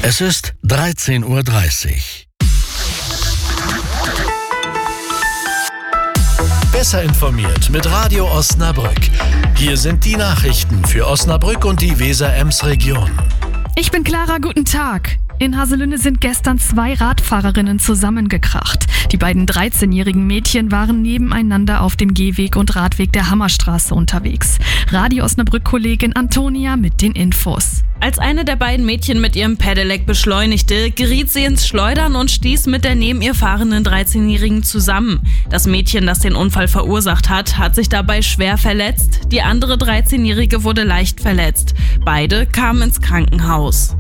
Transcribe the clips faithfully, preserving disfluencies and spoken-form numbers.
Es ist dreizehn Uhr dreißig. Besser informiert mit Radio Osnabrück. Hier sind die Nachrichten für Osnabrück und die Weser-Ems-Region. Ich bin Clara, guten Tag. In Haselünne sind gestern zwei Radfahrerinnen zusammengekracht. Die beiden dreizehnjährigen Mädchen waren nebeneinander auf dem Gehweg und Radweg der Hammerstraße unterwegs. Radio Osnabrück-Kollegin Antonia mit den Infos. Als eine der beiden Mädchen mit ihrem Pedelec beschleunigte, geriet sie ins Schleudern und stieß mit der neben ihr fahrenden dreizehnjährigen zusammen. Das Mädchen, das den Unfall verursacht hat, hat sich dabei schwer verletzt. Die andere dreizehnjährige wurde leicht verletzt. Beide kamen ins Krankenhaus.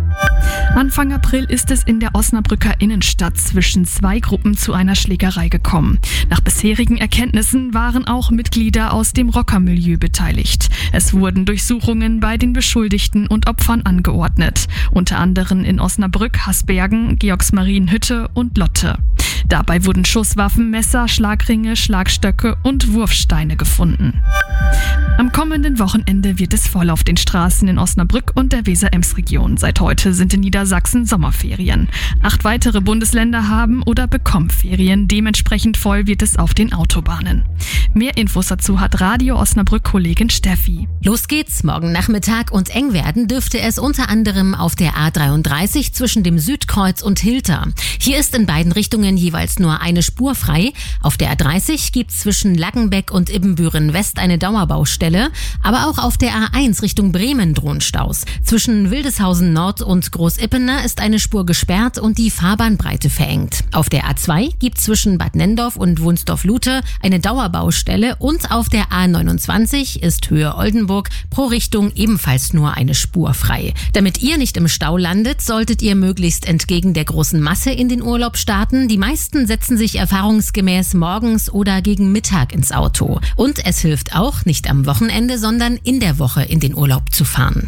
Anfang April ist es in der Osnabrücker Innenstadt zwischen zwei Gruppen zu einer Schlägerei gekommen. Nach bisherigen Erkenntnissen waren auch Mitglieder aus dem Rockermilieu beteiligt. Es wurden Durchsuchungen bei den Beschuldigten und Opfern angeordnet. Unter anderem in Osnabrück, Hasbergen, Georgsmarienhütte und Lotte. Dabei wurden Schusswaffen, Messer, Schlagringe, Schlagstöcke und Wurfsteine gefunden. Am kommenden Wochenende wird es voll auf den Straßen in Osnabrück und der Weser-Ems-Region. Seit heute sind in Niedersachsen Sommerferien. Acht weitere Bundesländer haben oder bekommen Ferien. Dementsprechend voll wird es auf den Autobahnen. Mehr Infos dazu hat Radio Osnabrück-Kollegin Steffi. Los geht's. Morgen Nachmittag und eng werden dürfte es unter anderem auf der A dreiunddreißig zwischen dem Südkreuz und Hilter. Hier ist in beiden Richtungen jeweils nur eine Spur frei. Auf der A dreißig gibt's zwischen Laggenbeck und Ibbenbüren West eine Dauerbaustelle. Aber auch auf der A eins Richtung Bremen drohen Staus. Zwischen Wildeshausen Nord und Großippener ist eine Spur gesperrt und die Fahrbahnbreite verengt. Auf der A zwei gibt's zwischen Bad Nendorf und Wunsdorf-Lute eine Dauerbaustelle und auf der A neunundzwanzig ist Höhe Oldenburg pro Richtung ebenfalls nur eine Spur frei. Damit ihr nicht im Stau landet, solltet ihr möglichst entgegen der großen Masse in den Urlaub starten. Die meisten setzen sich erfahrungsgemäß morgens oder gegen Mittag ins Auto. Und es hilft auch, nicht am Wochenende, sondern in der Woche in den Urlaub zu fahren.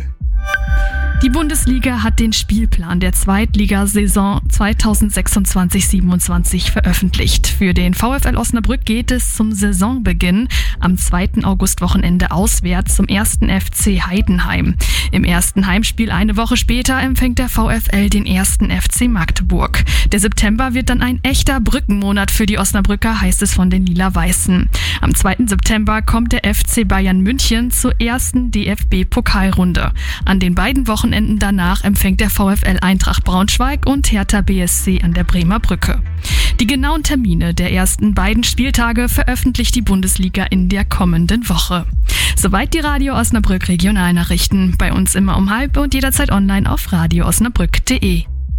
Die Bundesliga hat den Spielplan der Zweitligasaison zweitausendsechsundzwanzig siebenundzwanzig veröffentlicht. Für den VfL Osnabrück geht es zum Saisonbeginn am zweiten Augustwochenende auswärts zum ersten F C Heidenheim. Im ersten Heimspiel eine Woche später empfängt der VfL den ersten F C Magdeburg. Der September wird dann ein echter Brückenmonat für die Osnabrücker, heißt es von den Lila-Weißen. Am zweiten September kommt der F C Bayern München zur ersten D F B-Pokalrunde. An den beiden Wochenenden danach empfängt der VfL Eintracht Braunschweig und Hertha B S C an der Bremer Brücke. Die genauen Termine der ersten beiden Spieltage veröffentlicht die Bundesliga in der kommenden Woche. Soweit die Radio Osnabrück Regionalnachrichten. Bei uns immer um halb und jederzeit online auf radio osnabrück punkt de.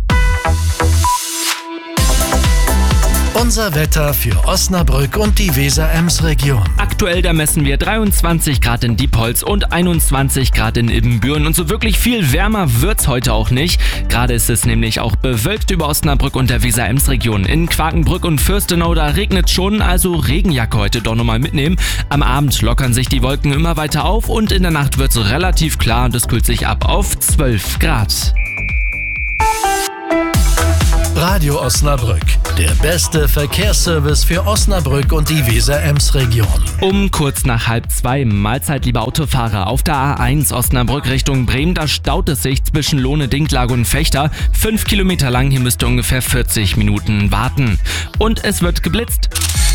Unser Wetter für Osnabrück und die Weser-Ems-Region. Aktuell, da messen wir dreiundzwanzig Grad in Diepholz und einundzwanzig Grad in Ibbenbüren. Und so wirklich viel wärmer wird's heute auch nicht. Gerade ist es nämlich auch bewölkt über Osnabrück und der Weser-Ems-Region. In Quakenbrück und Fürstenau, da regnet schon, also Regenjacke heute doch nochmal mitnehmen. Am Abend lockern sich die Wolken immer weiter auf und in der Nacht wird's relativ klar und es kühlt sich ab auf zwölf Grad. Radio Osnabrück, der beste Verkehrsservice für Osnabrück und die Weser-Ems-Region. Um kurz nach halb zwei, Mahlzeit, liebe Autofahrer. Auf der A eins Osnabrück Richtung Bremen, da staut es sich zwischen Lohne, Dinklage und Fechter. Fünf Kilometer lang, hier müsst ihr ungefähr vierzig Minuten warten. Und es wird geblitzt.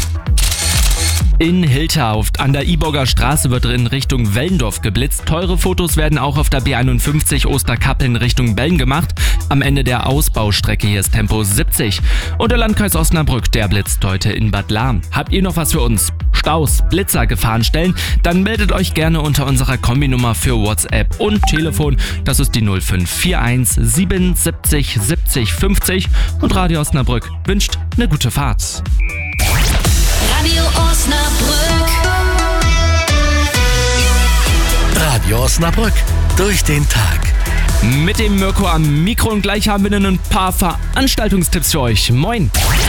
In Hilter auf, an der Iborger Straße wird in Richtung Wellendorf geblitzt. Teure Fotos werden auch auf der B einundfünfzig Osterkappeln Richtung Bellen gemacht. Am Ende der Ausbaustrecke hier ist Tempo siebzig. Und der Landkreis Osnabrück, der blitzt heute in Bad Lahm. Habt ihr noch was für uns? Staus, Blitzer, Gefahrenstellen? Dann meldet euch gerne unter unserer Kombinummer für WhatsApp und Telefon. Das ist die null fünf vier eins siebenundsiebzig siebzig fünfzig. Und Radio Osnabrück wünscht eine gute Fahrt. Radio Osnabrück. Radio Osnabrück, durch den Tag. Mit dem Mirko am Mikro und gleich haben wir ein paar Veranstaltungstipps für euch. Moin!